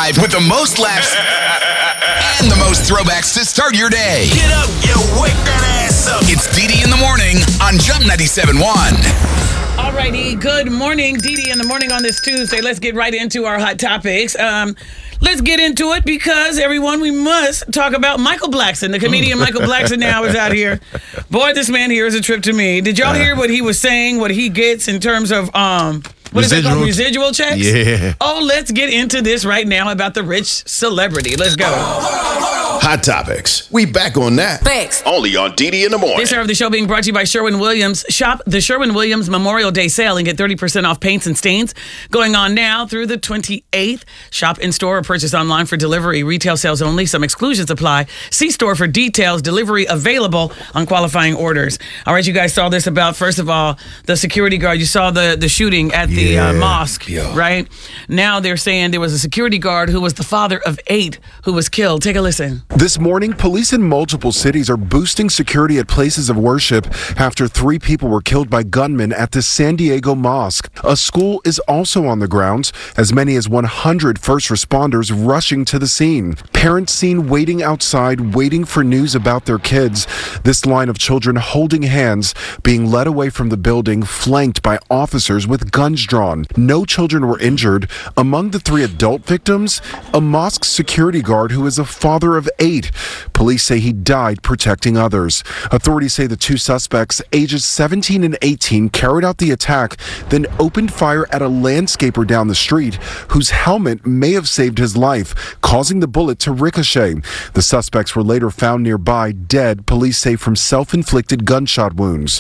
95 with the most laughs and the most throwbacks to start your day. Get up, you wake that ass up. It's Dee in the morning on Jump 97.1. Alrighty, good morning, Dee in the morning on this Tuesday. Let's get right into our hot topics. Let's get into it because, everyone, we must talk about Michael Blackson. The comedian Michael Blackson now is out here. Boy, this man here is a trip to me. Did y'all hear what he was saying, what he gets in terms of, what is it called, residual checks? Yeah. Oh, let's get into this right now about the rich celebrity. Let's go. Hot topics. We back on that. Thanks. Only on DD in the morning. This hour of the show being brought to you by Sherwin-Williams. Shop the Sherwin-Williams Memorial Day sale and get 30% off paints and stains. Going on now through the 28th. Shop in-store or purchase online for delivery. Retail sales only. Some exclusions apply. See store for details. Delivery available on qualifying orders. All right, you guys saw this about, first of all, the security guard. You saw the shooting at the mosque, right? Now they're saying there was a security guard who was the father of 8 who was killed. Take a listen. This morning, police in multiple cities are boosting security at places of worship after 3 people were killed by gunmen at the San Diego Mosque. A school is also on the grounds, as many as 100 first responders rushing to the scene. Parents seen waiting outside, waiting for news about their kids. This line of children holding hands, being led away from the building, flanked by officers with guns drawn. No children were injured. Among the 3 adult victims, a mosque security guard who is a father of 8. Police say he died protecting others. Authorities say the 2 suspects, ages 17 and 18, carried out the attack, then opened fire at a landscaper down the street, whose helmet may have saved his life, causing the bullet to ricochet. The suspects were later found nearby, dead, police say, from self-inflicted gunshot wounds.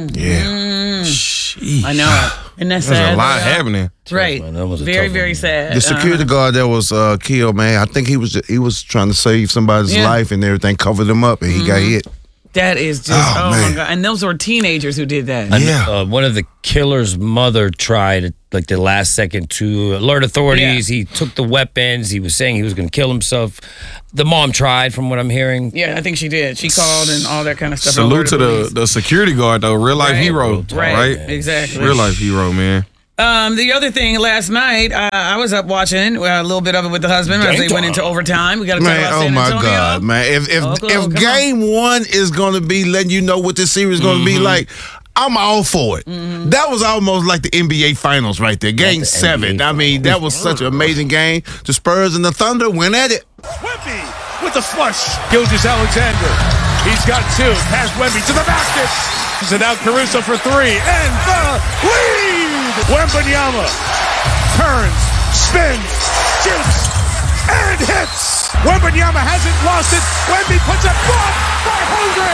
Yeah. I know. And that's sad. There's a lot happening. Right. Man, that was a very, tough very one. sad. The security guard that was killed, man, I think he was trying to save somebody's life and everything, covered him up, and he got hit. That is just, oh my God. And those were teenagers who did that. One of the killer's mother tried, like the last second, to alert authorities. Yeah. He took the weapons. He was saying he was going to kill himself. The mom tried, from what I'm hearing. Yeah, I think she did. She called and all that kind of stuff. Salute to the security guard, though. Real life hero. Right? Exactly. Real life hero, man. The other thing, last night, I was up watching a little bit of it with the husband as they went into overtime. We got to talk about San Antonio. Oh my God, man. If game 1 is going to be letting you know what this series is going to be like, I'm all for it. That was almost like the NBA Finals right there. Game 7. I mean, that was such an amazing game. The Spurs and the Thunder went at it. Wemby with the flush. Gilgeous Alexander. He's got 2. Past Wemby to the basket. So now Caruso for 3. And the lead! Wembanyama turns, spins, shoots, and hits. Wembanyama hasn't lost it. Wemby puts it blocked by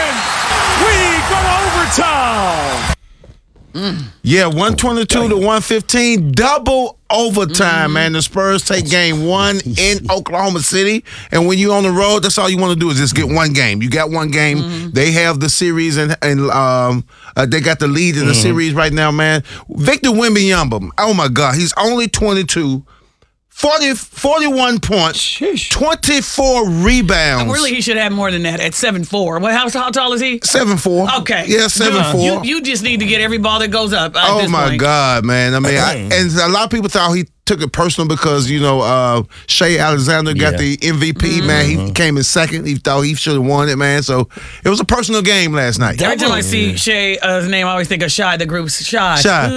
Holmgren. We go overtime. Yeah, 122 to 115, double overtime, man. The Spurs take game 1 in Oklahoma City, and when you're on the road, that's all you want to do is just get one game. You got one game. They have the series, and they got the lead in the series right now, man. Victor Wembanyama, oh my God, he's only 22. 41 points, 24 rebounds. Really, he should have more than that at 7'4". How tall is he? 7'4". Okay. Yeah, 7'4". You just need to get every ball that goes up. Oh my God, man! I mean, and a lot of people thought he took it personal because Shea Alexander got the MVP. Man, he came in second. He thought he should have won it, man. So it was a personal game last night. Every time I see Shay's name, I always think of Shy, the group's Shy. Shy.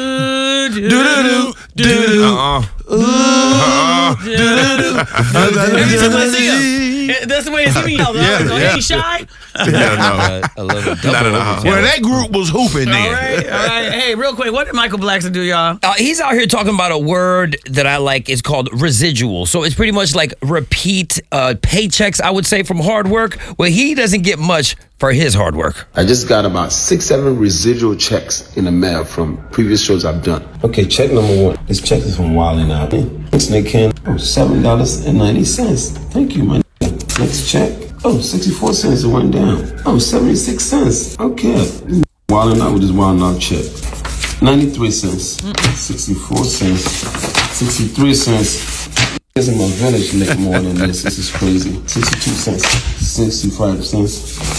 Every time I see him, that's the way it's me. Hey, Shy. I love it. Well, that group was hooping then. All right. Hey, real quick, what did Michael Blackson do, y'all? He's out here talking about a word that I like. It's called residual. So it's pretty much like repeat paychecks, I would say, from hard work, where he doesn't get much for his hard work. I just got about 6-7 residual checks in the mail from previous shows I've done. Okay, check number 1. This check is from Wildin' Out. Snake can. $7.90. Thank you, my next check. 64 cents. It went down. 76 cents. Okay. Wildin' Out with his Wildin' Out check. 93 cents. 64 cents. 63 cents. Guys in my village make more than this. This is crazy. 62 cents. 65 cents.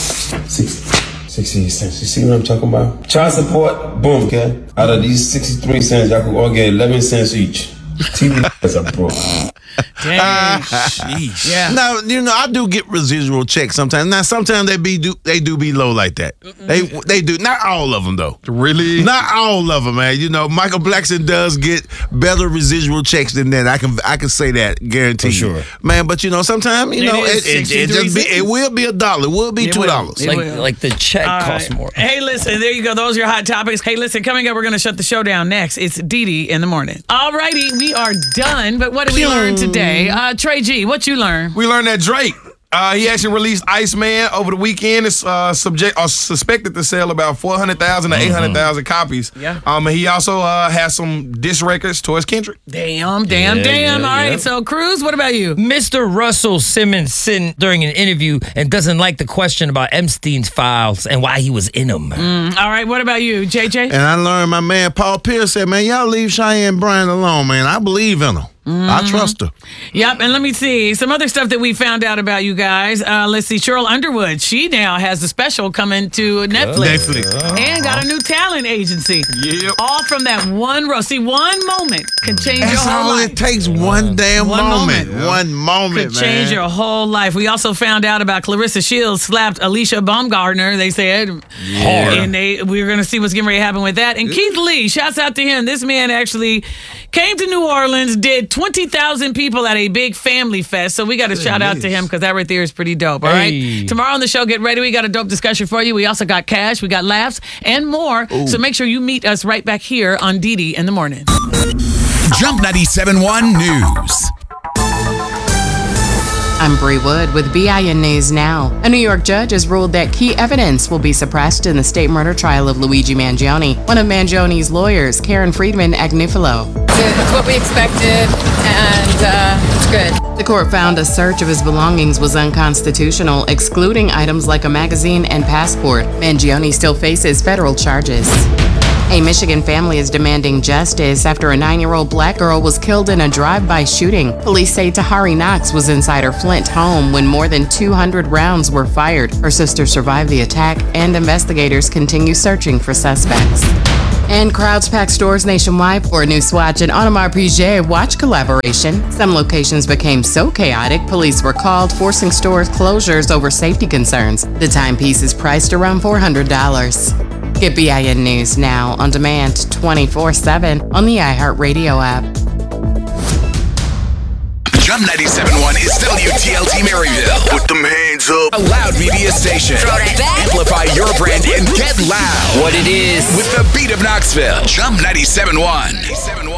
68 cents. You see what I'm talking about? Child support, boom, okay? Out of these 63 cents, y'all could all get 11 cents each. TV is a broke. Dang. Sheesh. Yeah. Now, I do get residual checks sometimes. Now, sometimes they do be low like that. They do. Not all of them, though. Really? Not all of them, man. Michael Blackson does get better residual checks than that. I can say that, guaranteed. For sure. Man, but sometimes, it will be $1. It will be $2. Like the check costs more. Hey, listen, there you go. Those are your hot topics. Hey, listen, coming up, we're going to shut the show down next. It's Dee in the morning. All righty, we are done. But what did we learn today? Trey G, what you learned? We learned that Drake, he actually released Iceman over the weekend. It's suspected to sell about 400,000 to 800,000 copies. Yeah. And he also has some diss records towards Kendrick. Damn. All right, so Cruz, what about you? Mr. Russell Simmons sitting during an interview and doesn't like the question about Epstein's files and why he was in them. All right, what about you, JJ? And I learned my man Paul Pierce said, man, y'all leave Cheyenne Bryan alone, man. I believe in her. I trust her. Yep, and let me see some other stuff that we found out about you guys. Let's see, Cheryl Underwood. She now has a special coming to Netflix. And got a new talent agency. Yep. All from that one row. See, one moment can change your That's whole all life. it takes. One damn moment. One moment, Could change your whole life. We also found out about Clarissa Shields slapped Alicia Baumgartner, they said. Hard. And we're going to see what's getting ready to happen with that. And Keith Lee, shouts out to him. This man actually came to New Orleans, did 20,000 people at a big family fest. So we got to shout out to him because that right there is pretty dope. All right. Tomorrow on the show, get ready. We got a dope discussion for you. We also got cash, we got laughs, and more. Ooh. So make sure you meet us right back here on Dee in the morning. Jump 97.1 News. I'm Bree Wood with BIN News Now. A New York judge has ruled that key evidence will be suppressed in the state murder trial of Luigi Mangione. One of Mangioni's lawyers, Karen Friedman Agnifilo. It's what we expected, and it's good. The court found a search of his belongings was unconstitutional, excluding items like a magazine and passport. Mangione still faces federal charges. A Michigan family is demanding justice after a 9-year-old black girl was killed in a drive-by shooting. Police say Tahari Knox was inside her Flint home when more than 200 rounds were fired. Her sister survived the attack, and investigators continue searching for suspects. And crowds packed stores nationwide for a new Swatch and Audemars Piguet watch collaboration. Some locations became so chaotic, police were called, forcing store closures over safety concerns. The timepiece is priced around $400. Get BIN News Now on demand 24/7 on the iHeartRadio app. Jump 97.1 is WTLT Maryville. Put them hands up. A loud media station. Amplify your brand and get loud. What it is. With the beat of Knoxville. Jump 97.1.